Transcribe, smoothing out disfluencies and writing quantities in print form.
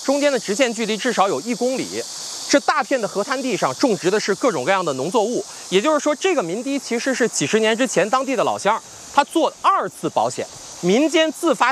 中间的直线距离至少有1公里。这大片的河滩地上种植的是各种各样的农作物，也就是说，这个民堤其实是几十年之前当地的老乡他做2次保险，民间自发